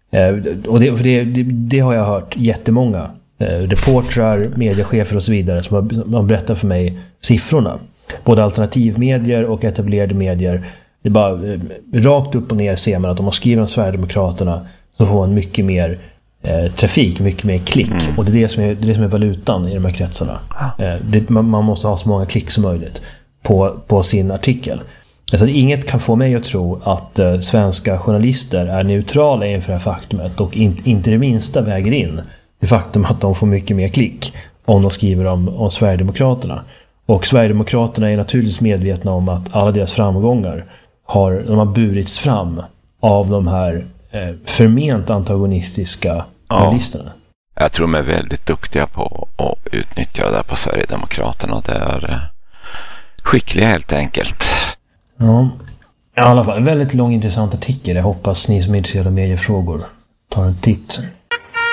Och det har jag hört jättemånga reportrar, mediechefer och så vidare som har berättat för mig siffrorna. Både alternativmedier och etablerade medier. Det är bara rakt upp och ner ser man att om man skriver om Sverigedemokraterna så får man mycket mer trafik, mycket mer klick. Och det är det som är valutan i de här kretsarna. Man måste ha så många klick som möjligt på sin artikel. Alltså, inget kan få mig att tro att svenska journalister är neutrala inför det här faktumet och inte det minsta väger in det faktum att de får mycket mer klick om de skriver om Sverigedemokraterna. Och Sverigedemokraterna är naturligtvis medvetna om att alla deras framgångar har burits fram av de här förment antagonistiska journalisterna. Jag tror de är väldigt duktiga på att utnyttja det där på Sverigedemokraterna. Det är skickliga helt enkelt. Ja, i alla fall en väldigt lång intressant artikel. Jag hoppas ni som är intresserade av mediefrågor tar en titt.